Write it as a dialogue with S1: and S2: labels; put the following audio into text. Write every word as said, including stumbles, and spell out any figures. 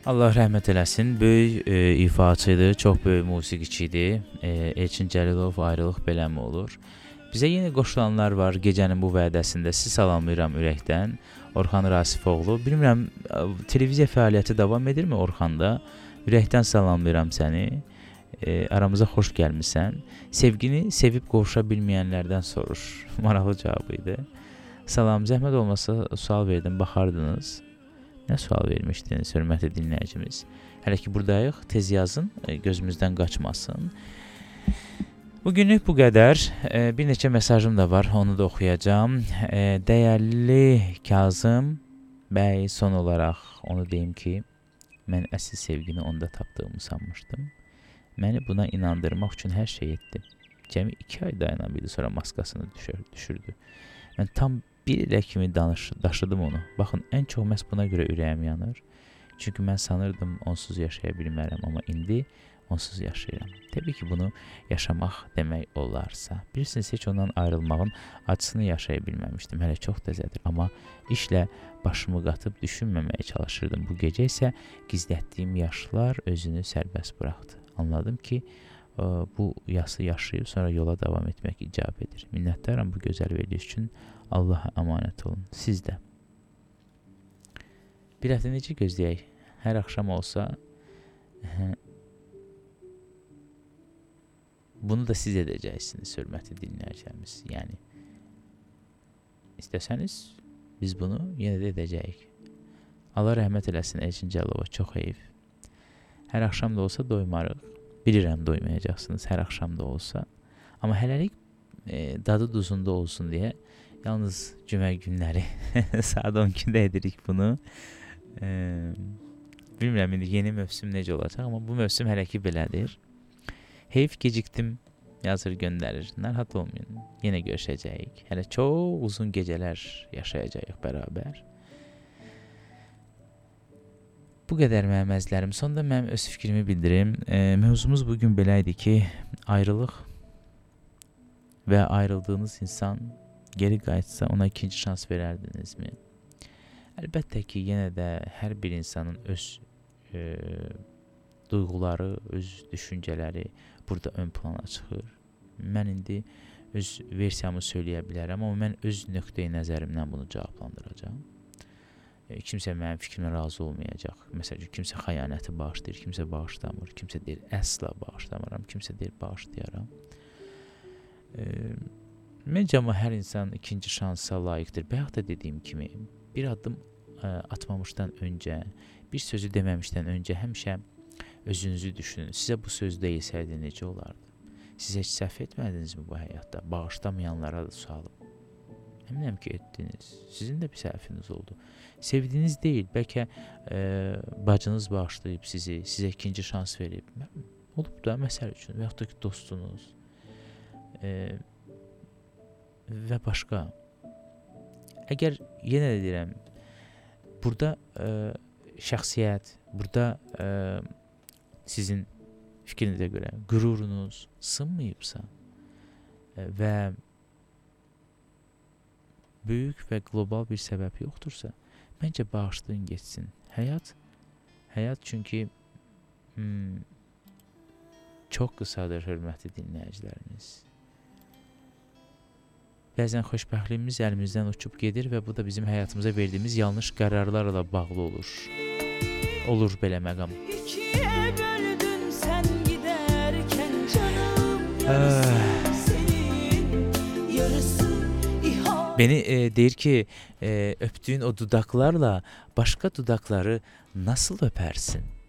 S1: Allah rəhmət eləsin. Böyük e, ifaçı idi, çox böyük musiqiçi idi. E, Elçin Cəlilov ayrılıq beləmi olur? Bizə yenə qoşulanlar var gecənin bu vədəsində. Sizi salamlayıram ürəkdən. Orxan Rasifoğlu. Bilmirəm, televiziya fəaliyyəti davam edirmi Orxanda? Ürəkdən salamlayıram səni. E, aramıza xoş gəlmisən. Sevgini sevib qovuşa bilməyənlərdən soruş. Maraqlı cavabı idi. Salam, zəhmət olmasa sual verdim, baxardınız. Nə sual vermişdiniz, hörmətli dinləyicimiz? Hələ ki buradayıq, tez yazın, gözümüzdən qaçmasın. Bugünlük bu qədər. Bir neçə mesajım da var, onu da oxuyacağım. Dəyərli Kazım bəy, son olaraq onu deyim ki, mən əsl sevgini onda tapdığımı sanmışdım. Məni buna inandırmaq üçün hər şey etdim. Cəmi iki ay dayanabildi, sonra maskasını düşür, düşürdü. Mən tam bir ilə kimi danış, daşıdım onu. Baxın, ən çox məhz buna görə ürəyim yanır. Çünki mən sanırdım onsuz yaşaya bilmərəm, amma indi onsuz yaşayıram. Təbii ki, bunu yaşamaq demək olarsa. Bilirsiniz, heç ondan ayrılmağın acısını yaşaya bilməmişdim. Hələ çox təzədir. Amma işlə başımı qatıb düşünməməyə çalışırdım. Bu gecə isə gizlətdiyim yaşlar özünü sərbəst buraxdı. Anladım ki, bu yası yaşayıb sonra yola davam etmək icab edir. Minnətdaram bu gözəl veriliş üçün. Allaha əmanət olun. Siz də. Bir həftə necə gözləyək? Hər axşam olsa bunu da siz edəcəksiniz, hörmətli dinləyicilərimiz. Yəni, istəsəniz biz bunu yenə də edəcəyik. Allah rəhmət eləsin Elçin Cəlilova, çox heyif. Hər axşam da olsa doymarıq. Bilirəm doymayacaqsınız hər axşam da olsa. Amma hələlik e, dadı duzunda olsun deyə yalnız cümə günləri saat on ikidə edirik bunu. E, bilmirəm, indi yeni mövsüm necə olacaq, amma bu mövsüm hələ ki belədir. Heyf gecikdim, yazır göndərir. Narahat olmayın, yenə görüşəcəyik. Hələ çox uzun gecələr yaşayacağıq bərabər. Bu qədər mənim əzizlərim. Sonda mənim öz fikrimi bildirim. E, mövzumuz bugün belə idi ki, ayrılıq və ayrıldığınız insan geri qayıtsa ona ikinci şans verərdinizmi? Əlbəttə ki, yenə də hər bir insanın öz e, duyğuları, öz düşüncələri burada ön plana çıxır. Mən indi öz versiyamı söyləyə bilərəm, amma mən öz nöqteyi nəzərimdən bunu cavablandıracağam. E, kimsə mənim fikrimlə razı olmayacaq. Məsələn, kimsə xəyanəti bağışlayır, kimsə bağışlamır, kimsə deyir əsla bağışlamıram, kimsə deyir bağışlayaram. E, Məncə, amma hər insan ikinci şansa layiqdir. Bayaq da dediyim kimi, bir addım ə, atmamışdan öncə, bir sözü deməmişdən öncə həmişə özünüzü düşünün. Sizə bu söz deyilsəydi necə olardı? Siz heç səhv etmədinizmi bu həyatda? Bağışlamayanlara da sualım. Əminəm ki, etdiniz. Sizin də bir səhviniz oldu. Sevdiniz deyil, bəlkə ə, bacınız bağışlayıb sizi, sizə ikinci şans verib. Olub da, məsəl üçün, və yaxud da ki, dostunuz. Ə, və başqa. Əgər, yenə də deyirəm, burada ə, şəxsiyyət, burada ə, sizin fikrinizə görə qürurunuz sınmayıbsa ə, və böyük və qlobal bir səbəb yoxdursa, məncə bağışlayın geçsin. Həyat, həyat çünki hmm, çox qısadır, hörmətli dinləyicilərimiz. Bəzən xoşbəxtliyimiz əlimizdən uçub gedir və bu da bizim həyatımıza verdiyimiz yanlış qərarlarla bağlı olur. Olur belə məqam. İkiyə böldün sən gidərkən canım yarısı senin yarısı ihanet. Beni e, deyir ki, e, öpdüyün o dudaklarla başqa dudakları nasıl öpərsin?